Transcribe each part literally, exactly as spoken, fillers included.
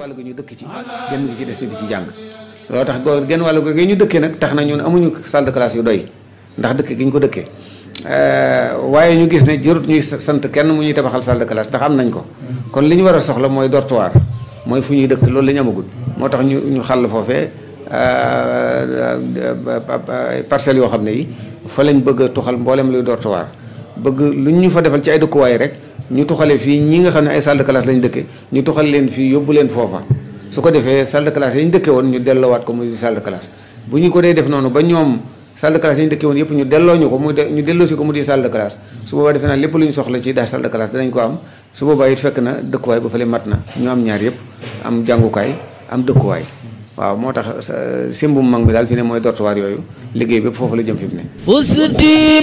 wàll gi ñu dëkk ci genn gi ci des ñu di ci jàng loolu tax goo genn wàll gi ñu dëkkee nag tax na ñun amuñu salle de classe yu doy ndax dëkk gi ñu ko dëkkee waaye ñu gis ne jërut ñuy sant kenn mu ñuy tabaxal salle de classe ndax am nañ ko kon li ñu war a soxla mooy dortoir mooy fu ñuy dëkk loolu la ñu amagul moo tax ñu ñu xàll foofee parcelles yoo xam ne yi fa lañ bëgg a tuxal mboolem luy dortoir bëgg lu ñu fa defal ci ay dëkkuwaay rek ñu tuxale fii ñi nga xam ne ay salle de classe lañ dëkke ñu tuxal leen fii yóbbu leen foofa su ko defee salle de classe yi ñu dëkke woon ñu delloowaat ko muy salle de classe bu ñu ko dee def noonu ba ñoom salle de classe yi ñu dëkke woon yëpp ñu delloo ñu ko muy ñu delloo si ko mu di salle de classe su boobaa defe naa lépp lu ñu soxla ci daal salle de classe danañ ko am su boobaa it fekk na dëkkuwaay ba fële mat na ñu am ñaar yëpp am jàngukaay am dëkkuwaay waaw moo tax simbum mag mi daal fi ne mooy dortoir yooyu liggéey bépp foofu la jëm fi mu ne fusti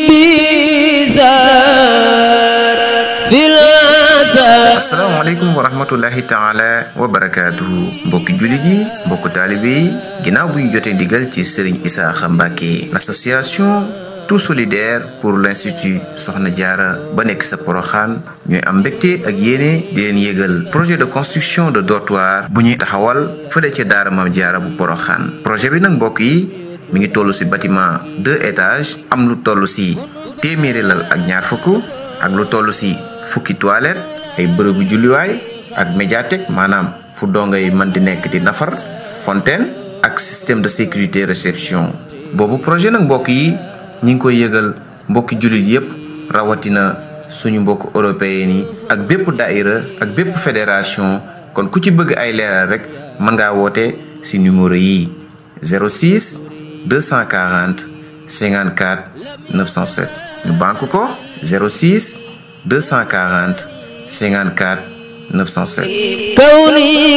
bizar fil asalaamaaleykum wa rahmatullahi taala wa barakaatuhu mbokki jullit yi mbokku taalibe yi ginnaaw bu ñu jotee ndigal ci Serigne Isaaxa Mbàkke l'association tout solidaire pour l'institut Soxna Jaara ba nekk sa Poroxaan ñooy am mbégte ak yéene di leen yégal projet de construction de dortoir bu ñuy taxawal fële ca daara Maam Jaara bu Poroxaan projet bi nag mbokk yi mi ngi toll ci bâtiment deux étages am lu toll ci téeméeri lal ak ñaar fukk ak lu toll ci fukki toilette ay bërëbu julliwaay ak médiathèque maanaam fu dongay mën di nekk di nafar fontaine ak système de sécurité réception boobu projet nag mbokk yi ñi ngi koy yëgal mbokki jullit yépp rawatina suñu mbokk européen yi ak bépp daïra ak bépp fédération kon ku ci bëgg ay leeral rek mën ngaa woote ci numéro yi zéro six deux cent quarante cinquante-quatre neuf cent sept ñu banque ko zéro six deux cent quarante cinquante-quatre neuf cent sept. atum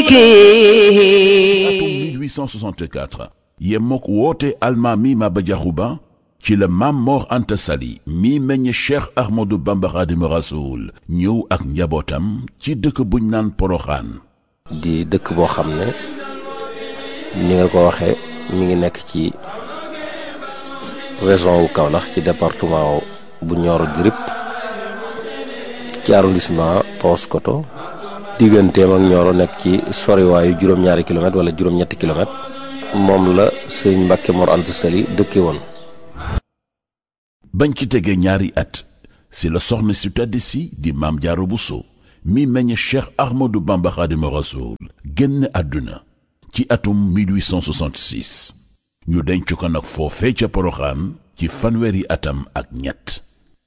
mille huit cent soixante-quatre yemook woote almaami Maba Diakhou Ba ci la Maam Mor Anta Sali mi meññ Cheikh Ahmadou Bamba Khadimu Rasoul ñëw ak njabootam ci dëkk buñ naan Poroxaan di dëkk boo xam ne ni nga ko waxee mi ngi nekk ci région wu Kaolack ci département bu Nioro du Rip ci arrondissement Paoskoto digganteem ak Nioro nekk ci soriwaayu juróom-ñaari kilomètres wala juróom-ñetti kilomètres moom la sëñ Mbàkke Mor Anta Sali dëkke woon. bañ ci tegee ñaari at si la soxna si tedd si di Maam Jaara Buso mi meññ Cheikh Ahmadou Bamba Khadimu Rasoul génn àdduna ci atum mille huit cent soixante-six ñu denc ko nag foofee ca Poroxaan ci fanweeri atam ak ñett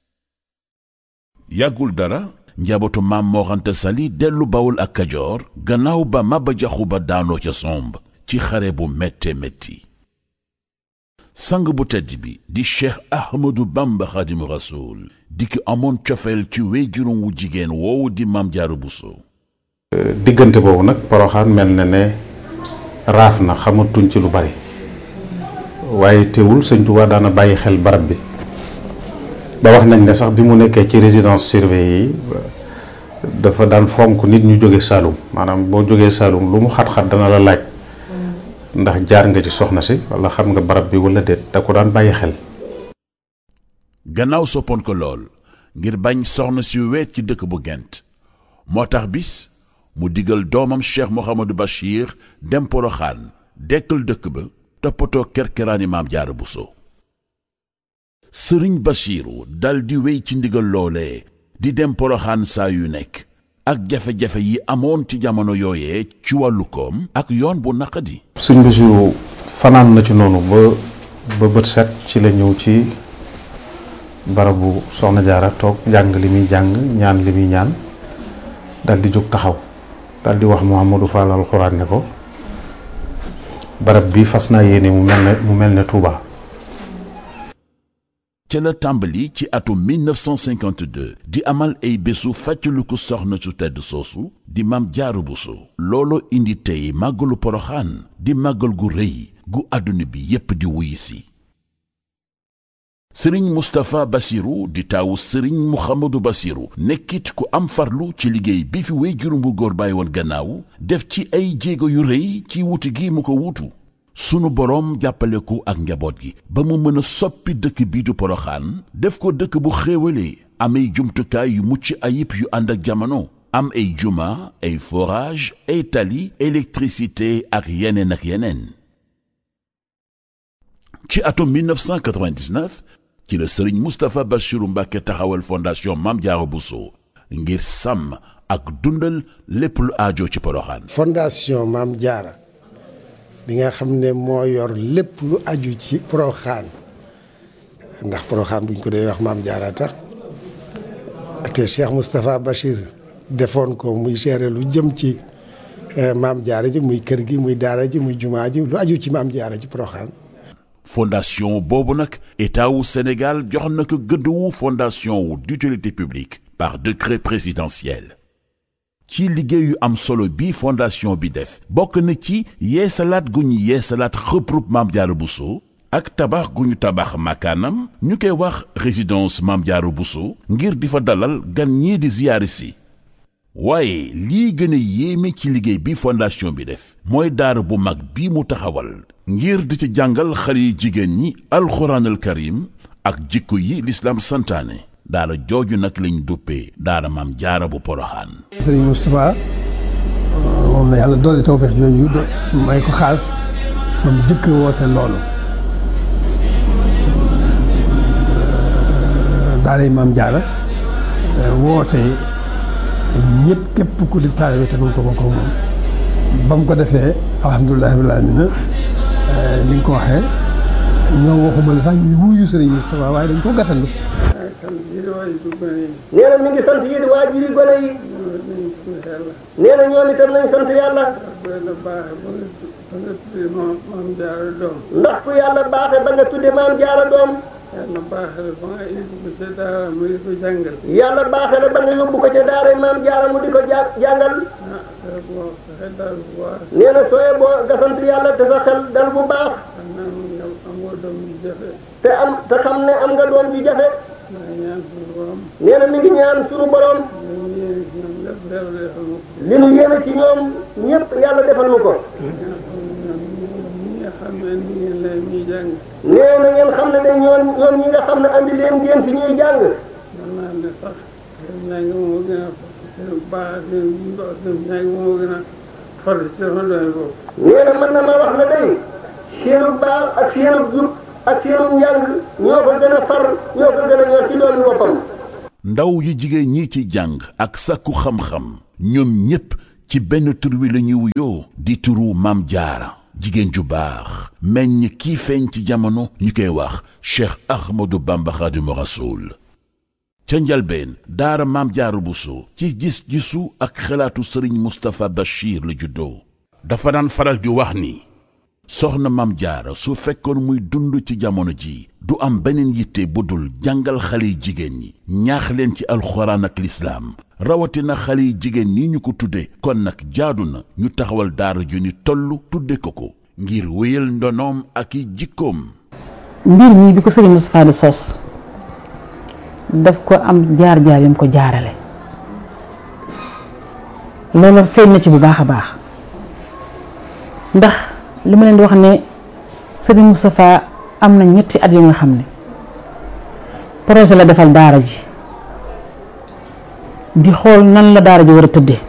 yàggul dara njabootu Maam Mor Anta Sali dellu Bawol ak Kajoor gannaaw ba Maba Diakhou Ba daanoo ca somb ci xare bu métte métti sang bu tedd bi di Cheikh Ahmadou Bamba Khadimu Rasoul di ki amoon cofeel ci wéyjuróom wu jigéen woowu di Maam Jaara Buso diggante boobu nag Poroxaan mel na ne raaf na xamatuñ ci lu bari waaye teewul Sëñ Tuubaa daana bàyyi xel barab bi ba wax nañ ne sax bi mu nekkee ci résidence surveillée yi dafa daan fonk nit ñu jóge Saalum maanaam boo jógee Saalum lu mu xat-xat dana la laaj ndax jaar nga ci soxna si wala xam nga barab bi wala déet da ko daan bàyyi xel. gannaaw soppoon ko lool ngir bañ soxna si weet ci dëkk bu Gent moo tax bis mu digal doomam Cheikh Mouhamadou Bachir dem Poroxaan dekkal dëkk ba toppatoo kerkeraani Maam Jaara Buso sëriñ Bachiru dal di wéy ci ndigal loolee di dem Poroxaan saa yu nekk ak jafe-jafe yi amoon ci jamono yooyee ci wàllu koom ak yoon bu naqadi. sëñ Bachiru fanaan na ci noonu ba ba bët set ci la ñëw ci barabu Soxna Jaara toog jàng li muy jàng ñaan li muy ñaan dal di jóg taxaw dal di wax Mouhamadou Fall alxuraan ne ko barab bi fas naa yéene mu mel ne mu mel ne Touba. ca la tàmbali ci atum mille neuf cent cinquante-deux di amal ay bésu fàttaliku soxna su tedd soosu di Maam Jaara Buso loolo indi tey màggalu Poroxaan di màggal gu rëy gu àdduna bi yépp di wuy si sëriñ Moustapha Bassirou di taawu sëriñ Mouhamadou Bassirou nekkit ku am farlu ci liggéey bi fi wéy juróom bu góor bàyyi woon gannaaw def ci ay jéego yu rëy ci wuti gi mu ko wutu sunu boroom jàppale ko ak njaboot gi ba mu mën a soppi dëkk bii du Poroxaan def ko dëkk bu xéewalee amay jumtukaay yu mucc ayib yu ànd ak jamono am ay juma ay forage ay tali électricité ak yeneen ak yeneen. ci atum mille neuf cent quatre-vingt-dix-neuf ci la Serigne Moustapha Bassirou Mbacké taxawal fondation Mame Diarra Bousso ngir sàmm ak dundal lépp lu aajo ci Porokhane. fondation Mame Diarra bi nga xam ne moo yor lépp lu aju ci Porokhane ndax Porokhane buñ ko dee wax Mame Diarra tax te Cheikh Moustapha Bachir defoon ko muy gérer lu jëm ci Mame Diarra ji muy kër gi muy daara ji muy jumaa ji lu aju ci Mame Diarra ci Porokhane. fondation boobu nag état wu Sénégal jox na ko gëdd wu fondation wu d'utilité publique par décret présidentiel. ci liggéeyu am solo bi fondation bi def bokk na ci yeesalaat gu ñu yeesalaat xëprub Mame Diarra Bousso ak tabax gu ñu tabax makaanam ñu koy wax résidence Mame Diarra Bousso ngir di fa dalal gan ñii di ziyaari si. waaye lii gën a yéeme ci liggéey bi fondation bi def mooy daara bu mag bii mu taxawal ngir di ci jàngal xale yi jigéen ñi alxuraanal karim ak jikko yi lislaam santaane. daara jooju nag lañ duppee daara Mame Diarra bu Porokhane. Serigne Moustapha moom la yàlla doole tawfeex jooju may ko xaas ba mu jëkk woote loolu daaray Mame Diarra woote ñëpp képp ku di taalibe te mu ko bokk moom ba mu ko defee alhamdulilah rabbil aalamiina ni nga ko waxee ñoom waxuma la sax ñu wuyu Serigne Moustapha waaye dañ ko gàttandu. nee na mi ngi sant yéen waajur yi gone yi. nee na ñoom itam nañ sant yàlla. ndax ku yàlla baaxee ba nga tudde Mame Diarra doom. yàlla baaxee la ba nga yóbbu ko ca daara mu di ko jàngal. yàlla baaxee la ba nga yóbbu ko ca daara Mame Diarra mu di ko jàngal. nee na sooyee boo nga sant yàlla te sa xel dal bu baax. te am te xam ne am nga doom ji jafe. nee na mi ngi ñaan suñu borom li nu yéene ci ñoom ñëpp yàlla defal nu ko. nee na ngeen xam ne de ñoom ñoom ñi nga xam ne andi leen ngeen fi ñuy jàng. nee na mën na ma wax ne day seenu baax ak seenu jub ak seenu njàng ñoo ko gën a far ñoo ko gën a ñor ci doomu boppam. ndaw yi jigéen ñi ci jàng ak sàkku xam-xam ñoom ñépp ci benn tur wi la ñuy wuyoo di turu Mame Diarra jigéen ju baax meññ kii feeñ ci jamono ñu koy wax Cheikh Ahmadou Bamba Khadimu Rasoul. ca njalbeen daara Mame Diarra Bousso ci gis-gisu ak xalaatu Serigne Moustapha Bachir la juddoo dafa daan faral di wax ni soxna Mame Diarra su fekkoon muy dund ci jamono ji du am beneen yitte bu dul jàngal xale yi jigéen ñi ñaax leen ci alxuraan ak lislaam rawatina xale yi jigéen ñi ñu ko tudde kon nag jaadu na ñu taxawal daara ju ni tollu tudde ko ko ngir wéyal ndonoom ak i jikkoom. mbir mii bi ko Serigne Moustapha di sos daf ko am jaar-jaar yam ko jaarale loolu feeñ na ci bu baax a baax ndax li ma leen di wax ne Serigne Moustapha am na ñetti at yu nga xam ne projet la defal daara ji di xool nan la daara ji war a tëddee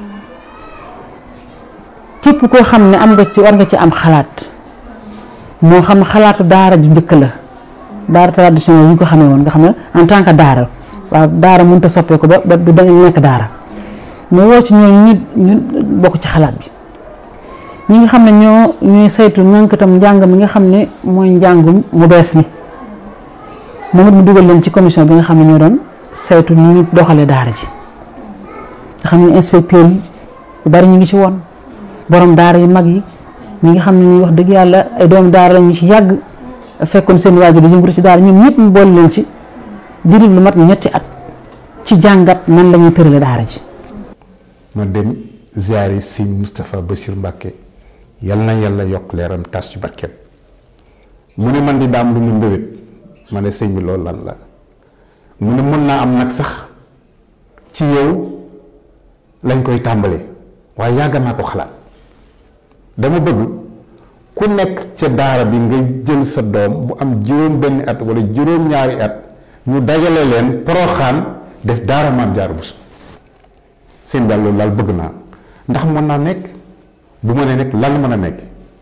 képp koo xam ne am nga ci war nga ci am xalaat moo xam xalaatu daara ji njëkk la daara traditionnel yi ñu ko xamee woon nga xam ne en tant que daara waaw daara mënut a soppee ko ba ba du dañu nekk daara mu woo ci ñoom ñu ñu bokk ci xalaat bi. ñi nga xam ne ñoo ñuy saytu ñànkatam njàng mi nga xam ne mooy njàngum mu bees mi moom it mu dugal leen ci commission bi nga xam ne ñoo doon saytu ni ñu doxalee daara ji nga xam ne inspecteur yi yu bari ñu ngi ci woon borom daara yu mag yi ñi nga xam ne ñuy wax dëgg yàlla ay doomu daara la ñu ci yàgg fekkoon seen waajur di yëngatu ci daara ñoom ñëpp mu boole leen ci diiru lu mat ñetti at ci jàngat nan la ñuy tërale daara ji. ma dem ziyaari Sëñ Moustapha Bassir Mbacké yal na yàlla yokk leeram tas ci barkeem mu ne man di daam lu mu mbébét ma ne sëñ bi loolu lan la mu ne mën naa am nag sax ci yow lañ koy tàmbalee waaye yàgg naa ko xalaat dama bëgg ku nekk ca daara bi nga jël sa doom bu am juróom benn at wala juróom ñaari at ñu dajale leen Porokhane def daara Mame Diarra Bousso seen daal loolu daal bëgg naa ndax mën naa nekk bu ma nee nekk lan mën a nekk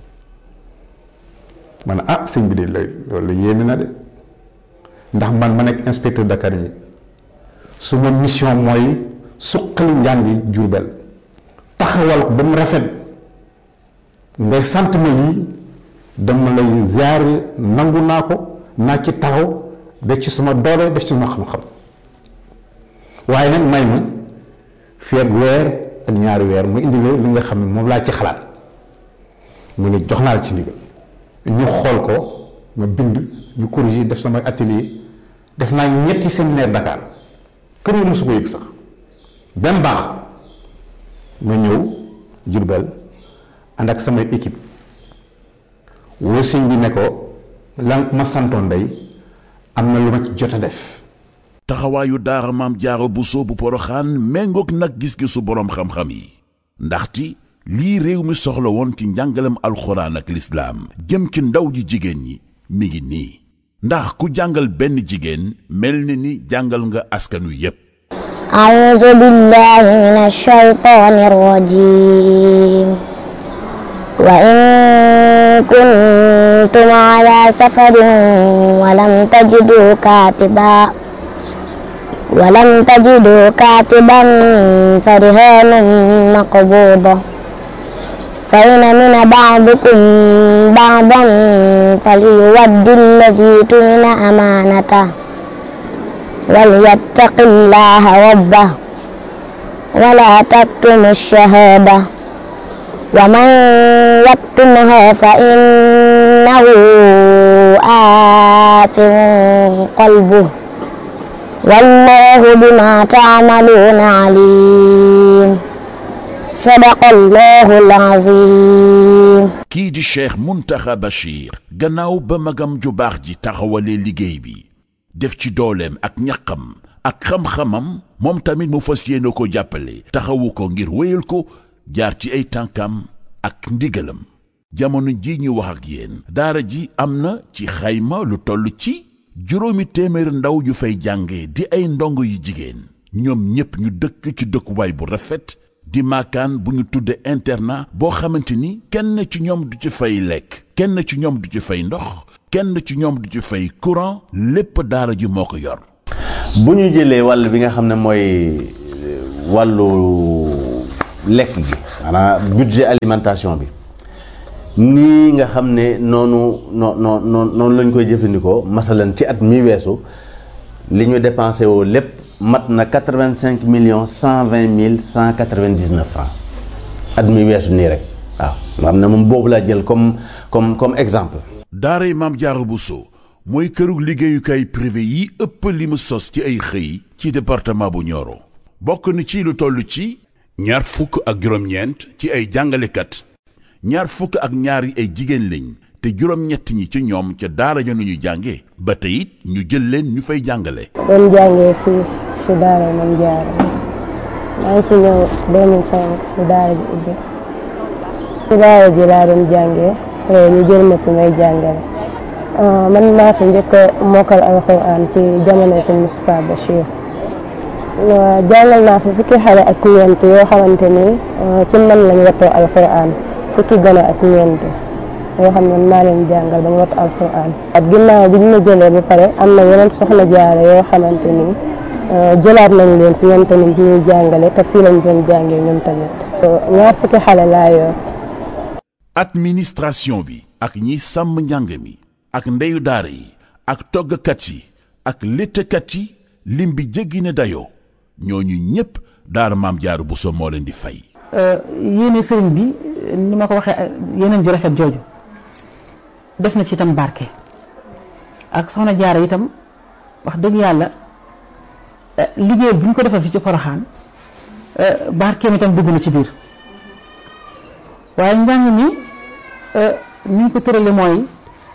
man ah sëñ bi de loolu yéeme na de ndax man ma nekk inspecteur d'académie su ma mission mooy suqali njàngi Jurbel taxawal ko ba mu rafet ngay sant ma lii dama lay ziar nangu naa ko naa ci taxaw def ci sama doole def ci sama xam-xam waaye nag may ma fii ak weer ak ñaari weer mu indi la li nga xam ne moom laa ci xalaat mu ne jox naa la ci ndigal ñu xool ko ma bind ñu corriger def sama atelier def naa ñetti séminaire Dakar kër yi mosu ko yëg sax benn baax ma ñëw Jurbel ànd ak samay équipe woo sëñ bi ne ko lan ma santoon day am na lu ma ci jot a def. taxawaayu daara maam Jaara Buso bu Poroxaan méngoog nag gis-gisu boroom xam-xam yi ndaxte lii réew mi soxla woon ci njàngalem alxuraan ak lislaam jëm ci ndaw ji jigéen ñi mi ngi nii ndax ku jàngal benn jigéen mel ni ni jàngal nga askanu yépp. a'uuzu billaahi mina shaytaani rajiim wa in kuntum ala safarin wa lam tajidu kaatiban wa lam tajidu kaatiban farihaanun maqbuuda fa in amina ba'dukum ba'dan falyuwaddi alladhii tumina amaanatahu walyattaqi llaaha rabbahu wa laa taktumu ash-shahaadata wa man yaktumha fa innahu aathimun qalbuhu wallaahu bimaa ta'maluuna aliim. sadaqallahul aziim. kii di Cheikh Mountakha Bachir gannaaw ba magam ju baax ji taxawalee liggéey bi def ci dooleem ak ñaqam ak xam-xamam moom tamit mu fas yéene ko jàppale taxawu ko ngir wéyal ko jaar ci ay tànkam ak ndigalam jamono ji ñu wax ak yéen daara ji am na ci xayma lu toll ci juróomi téeméer ndaw yu fay jànge di ay ndongo yu jigéen ñoom ñépp ñu dëkk ci dëkkuwaay bu rafet di maakaan bu ñu tudde internat boo xamante ni kenn ci ñoom du ci fay lekk kenn ci ñoom du ci fay ndox kenn ci ñoom du ci fay courant lépp daara ji moo ko yor. bu ñu jëlee wàll bi nga xam ne mooy wàllu lekk gi maanaam budget alimentation bi nii nga xam ne noonu noo noo noonu lañ koy jëfandikoo masalan ci at mi weesu li ñu dépensé woo lépp mat na quatre-vingt-cinq millions cent vingt mille cent quatre-vingt-dix-neuf francs at mi weesu nii rek waaw nga xam ne moom boobu laa jël comme comme comme exemple. daaray Maam Jaara Buso mooy kërug liggéeyukaay privé yi ëpp li mu sos ci ay xëy ci département bu Nioro bokk na ci lu toll ci ñaar fukk ak juróom-ñeent ci ay jàngalekat ñaar fukk ak ñaar yi ay jigéen lañ te juróom-ñett ñi ci ñoom ca daara ja nu ñuy jànge ba tey it ñu jël leen ñu fay jàngale. doon jàngee fii si daara Maam Jaara maa ngi fi ñëw deux mille cinq si daara ji ubbi si daara ji laa doon jàngee ñu jël ma fi may jàngale man maa fi njëkk a mokkal alxuraan ci jamono sëñ Moustapha Bachir jàngal naa fi fukki xale ak ñeent yoo xamante ni ci man lañ wattoo alxuraan fukki gone ak ñeent yoo xam ne maa leen jàngal ba ñu wattu alxuraan at ginnaaw bi ñu ma jëlee ba pare am na yeneen soxna jaare yoo xamante ni jëlaat nañ leen fi ñoom tamit ñuy jàngale te fii lañ doon jàngee ñoom tamit ñaar fukki xale laa yor. administration bi ak ñiy sàmm njàng mi ak ndeyu daara yi ak toggkat yi ak léttkat yi lim bi jéggi ne dayoo ñooñu ñépp daara Maam Jaara Buso moo leen di fay. yéene sëriñ bi ni ma ko waxee yeneen ju rafet jooju def na ci itam barke ak soxna Jaara itam wax dëgg yàlla liggéey bu ñu ko defal fi ci Poroxaan barkeem itam dugg na ci biir waaye njàng mi ni ñu ko tërale mooy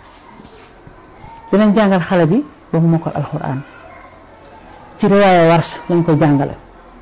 dinañ jàngal xale bi ba mu mokkal alxuraan ci riwaaya Warsh lañ koy jàngale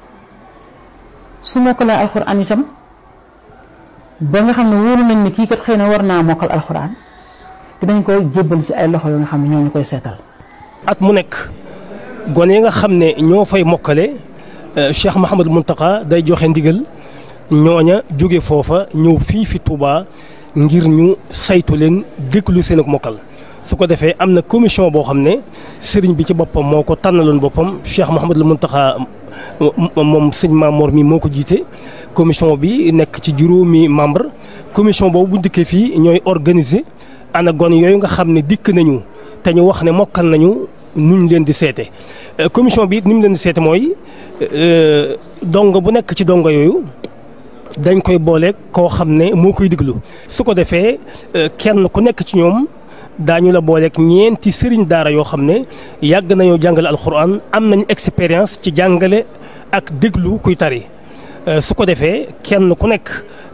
su mokkalee alxuraan itam ba nga xam ne wóolu nañ ni kii kat xëy na war naa mokkal alxuraan dinañ koy jébbal ci ay loxo yoo nga xam ne ñoo ñu koy seetal. at mu nekk gone yi nga xam ne ñoo fay mokkale Cheikh Mouhamadou Mountakha day joxe ndigal ñooña jóge foofa ñëw fii fi Touba ngir ñu saytu leen déglu seen ak mokkal su ko defee am na commission boo xam ne sëriñ bi ci boppam moo ko tànnaloon boppam Cheikh Mouhamadou Mountakha moom sëñ Mamor mi moo ko jiite commission bi nekk ci juróomi membre commission boobu bu dikkee fii ñooy organiser ana gone yooyu nga xam ne dikk nañu te ñu wax ne mokkal nañu nuñ leen di seete commission bi it ni mu leen di seete mooy dongo bu nekk ci dongo yooyu dañ koy boole koo xam ne moo koy diglu su ko defee kenn ku nekk ci ñoom daañu la booleeg ñeenti sëriñ daara yoo xam ne yàgg nañoo jàngale alxuraan am nañ expérience ci jàngale ak déglu kuy tari su ko defee kenn ku nekk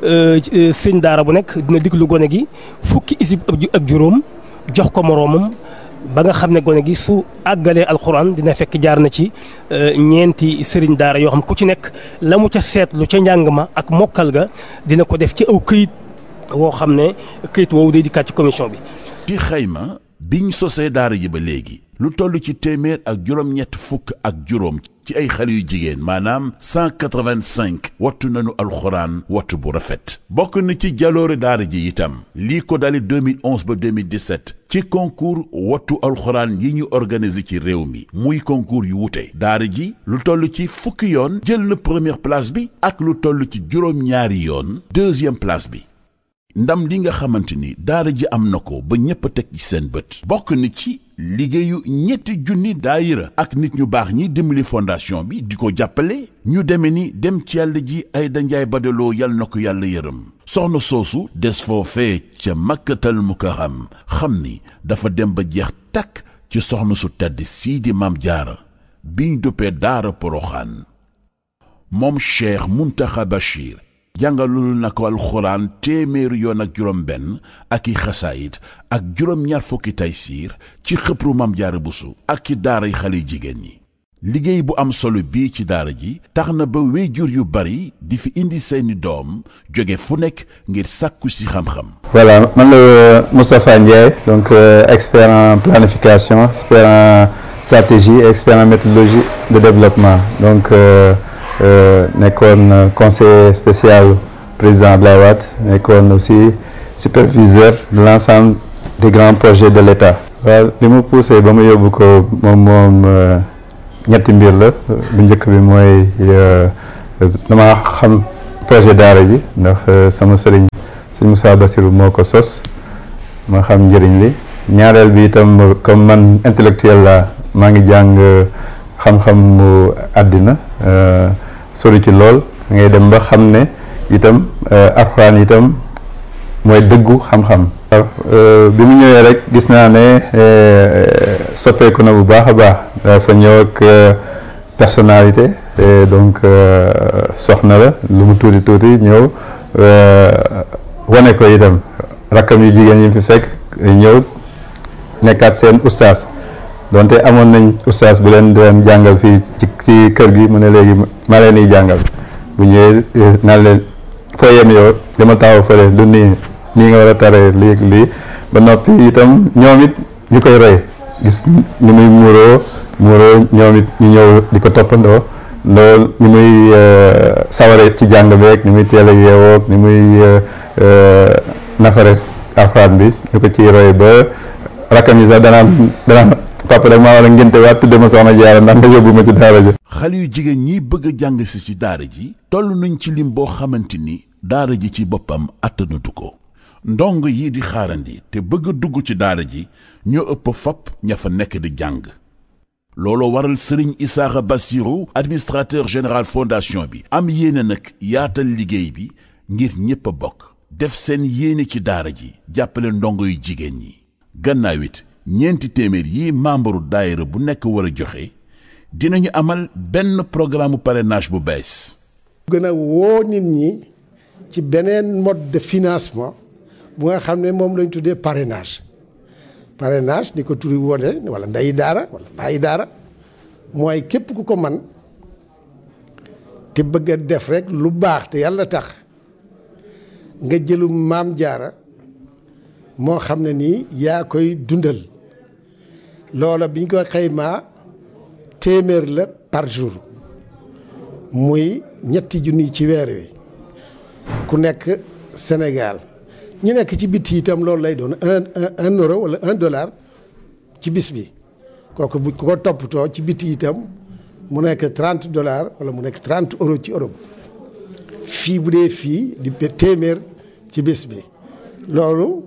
sëriñ daara bu nekk dina déglu gone gi fukki isib ak juróom jox ko moroomam ba nga xam ne gone gi su àggalee alxuraan dina fekk jaar na ci ñeenti sëriñ daara yoo xam ku ci nekk la mu ca seetlu ca njàng ma ak mokkal ga dina ko def ci aw këyit woo xam ne këyit woowu day dikkaat ci commission bi. ci xayma biñ sosee daara ji ba léegi lu toll ci téeméer ak juróom-ñett fukk ak juróom ci ay xale yu jigéen maanaam cent quatre-vingt-cinq wattu nañu alxuraan wattu bu rafet bokk na ci jaloore daara ji itam lii ko dali deux mille onze ba deux mille dix-sept ci concours wattu alxuraan yi ñu organisé ci réew mi muy concours yu wute daara ji lu toll ci fukki yoon jël na première place bi ak lu toll ci juróom-ñaari yoon deuxième place bi ndam li nga xamante ni daara ji am na ko ba ñépp a teg ci seen bët bokk na ci liggéeyu ñetti junni daayira ak nit ñu baax ñi dimbali fondation bi di ko jàppale ñu deme ni dem ci yàlla ji ay danjaay badaloo yal na ko yàlla yërëm soxna soosu des foofee ca makkatal mukarram xam ni dafa dem ba jeex takk ci soxna su tedd sii di maam jaara biñ duppee daara poroxaan moom Cheikh Mountakha Bachir jàngalul na ko alxuraan téeméeri yoon ak juróom benn ak i xasaayit ak juróom ñaar fukki taysiir ci xëpru mam jaara busu ak ci daara yi xale jigéen ñi liggéey bu am solo bii ci daara ji tax na ba wéyjur yu bari di fi indi seeni doom jóge fu nekk ngir sàkku si xam-xam. Voilà man la Moustapha Ndiaye donc euh, expert en planification expert en stratégie expert en méthodologie de développement donc euh, Euh, nekkoon conseiller spécial président Abdoulaye Wade nekkoon aussi superviseur de l'ensemble des grands projets de l'État. waaw li mu poussé ba mu yóbbu ko moom moom ñetti mbir la bu njëkk bi mooy dama xam projet daara ji ndax sama sëriñ sëñ Moussa Bassirou moo ko sos ma xam njëriñ li ñaareel bi itam comme man intellectuel la maa ngi jàng xam-xam mu àddina sori ci lool ngay dem ba xam ne itam alxuraan itam mooy dëggu xam-xam. bi mu ñëwee rek gis naa ne soppeeku na bu baax a baax dafa ñëw ak personnalité donc soxna la lu mu tuuti tuuti ñëw wane ko itam rakkam yu jigéen yi fi fekk ñëw nekkaat seen ustaas. donte amoon nañ ustaas bu leen doon jàngal fii ci ci kër gi mu ne léegi ma leen di jàngal bu ñëwee naan leen foo yem yow dama taxaw fële lu nii nii nga war a taree lii lii ba noppi itam ñoom it ñu koy roy gis ni muy muuroo muuroo ñoom it ñu ñëw di ko toppandoo loolu ni muy saware ci jàng beeg ni muy teel a yeewoog ni muy nafare alxuraan bi ñu ko ciy roy ba rakkam yi sax danaan danaan papa rek maa war a ngénte waat tudde ma soxna jaara ndax nga yóbbu ma ci daara ji. xale yu jigéen ñi bëgg a jàng si ci daara ji toll nañ ci lim boo xamante ni daara ji ci boppam attanatu ko ndong yi di xaarandi te bëgg a dugg ci daara ji ñoo ëpp fop ña fa nekk di jàng looloo waral Serigne Issakha Bassirou administrateur général fondation bi am yéene nag yaatal liggéey bi ngir ñépp a bokk def seen yéene ci daara ji jàppale ndongo yu jigéen ñi gannaaw it ñeenti téeméer yi membre daayira bu nekk war a joxe dinañu amal benn programme parrainage bu bees. gën a woo nit ñi ci beneen mode de financement bu nga xam ne moom lañ tuddee parrainage parrainage ni ko turi wone wala ndeyi daara wala bàyyi daara mooy képp ku ko man te bëgg a def rek lu baax te yàlla tax nga jëlu maam jaara moo xam ne nii yaa koy dundal loola biñ ko xaymaa téeméer la par jour muy ñetti junni ci weer wi ku nekk Sénégal ñu nekk ci bitti itam loolu lay doon un un euro wala un dollar ci bis bi kooku bu ko toppatoo ci bitti itam mu nekk trente dollars wala mu nekk trente euros ci Europe fii bu dee fii di téeméer ci bis bi loolu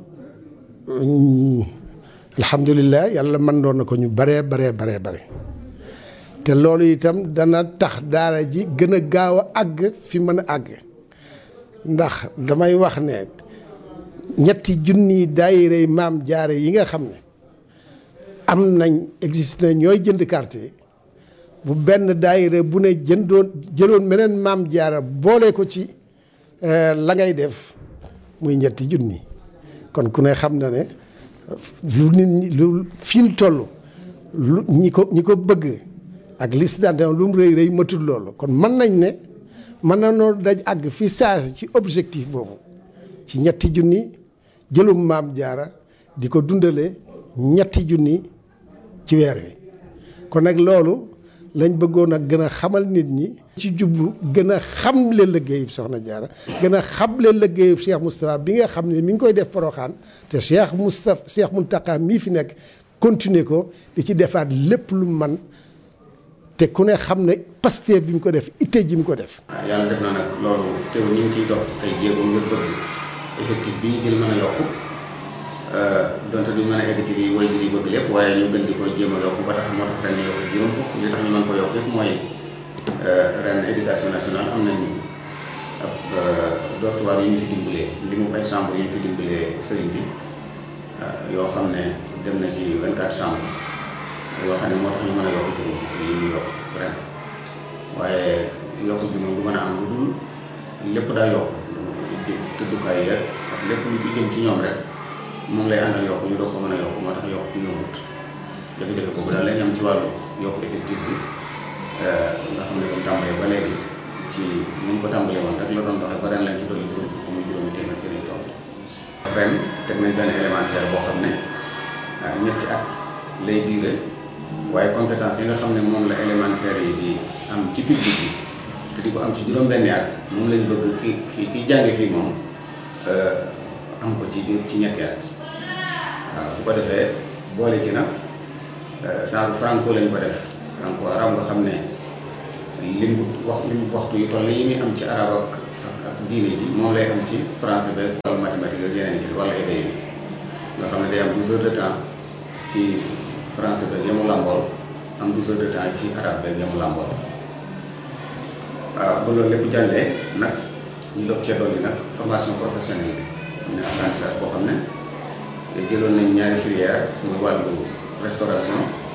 alhamdulilah yàlla mën doon na ko ñu baree baree baree bare te loolu itam dana tax daara ji gën a gaaw a àgg fi mën a àgg ndax damay wax ne ñetti junni daayira maam jaare yi nga xam ne am nañ existe na ñooy jënd carte yi bu benn daayira bu ne jëndoon jëloon meneen maam jaara boole ko ci la ngay def muy ñetti junni kon ku ne xam na ne lu nit ñi lu fi ñu toll lu ñi ko ñi ko bëgg ak liste d'adhésion lu mu rëy rëy matul loolu kon mën nañ ne mën na noo daj àgg fi saasi ci objectif boobu ci ñetti junni jëlum maam jaara di ko dundale ñetti junni ci weer wi kon nag loolu lañ bëggoon a gën a xamal nit ñi ci jublu gën a xamle liggéeyub soxna jaara gën a xamle liggéeyub Cheikh Moustapha bi nga xam ne mi ngi koy def Porokhane te Cheikh Moustapha Cheikh Mountakha mii fi nekk continuer ko di ci defaat lépp lu man te ku ne xam ne Pastef bi mu ko def itte ji mu ko def. waaw yàlla def na nag loolu teew ñu ngi ciy dox ay jéego ngir bëgg effectif bi ñu jël mën a yokku donte duñ mën a egg ci li way bi di bëgg lépp waaye ñu gën di ko jéem a yokku ba tax moo tax ren ñu yokk juróom fukk li tax ñu mën ko yokk yëpp mooy ren éducation nationale am nañ ab dortoir yu ñu fi dimbalee li mu ay chambre yu ñu fi dimbalee sëriñ bi yoo xam ne dem na ci vingt-quatre chambres yoo xam ne moo tax ñu mën a yokk juróom fukk yi ñu yokk ren waaye yokk bi moom du mën a am lu dul lépp daa yokk tëddukaay yeeg ak lépp lu ci jëm ci ñoom rek moom lay àndal yokk ñu doog ko mën a yokk moo tax yokk yombut jafe-jafe boobu daal lañ am ci wàllu yokk effectif bi nga xam ne comme tàmbalee ba léegi ci niñ ko tàmbalee woon rek la doon doxee ba ren lañ ci dolli juróom fukk muy juróomi téeméer ci lañ toll ren teg nañ benn élémentaire boo xam ne ñetti at lay diire waaye compétence yi nga xam ne moom la élémentaire yi di am ci public bi te di ko am ci juróom-benni at moom lañ bëgg ki ki ki jànge fii moom am ko ci biir ci ñetti at waaw bu ko defee boole ci nag saa franco lañ ko def franco arab nga xam ne lim bu wax lim waxtu yu toll yi muy am ci arab ak ak ak diine ji moom lay am ci français beeg wala mathématique ak yeneen yi wala éday bi nga xam ne day am douze heures de temps ci français beeg yamu làmbool am douze heures de temps ci arabe beeg yamu làmbool waaw ba loolu lépp jàllee nag ñu doog cee dolli nag formation professionnelle bi am na apprentissage boo xam ne jëloon nañ ñaari filière muy wàllu restauration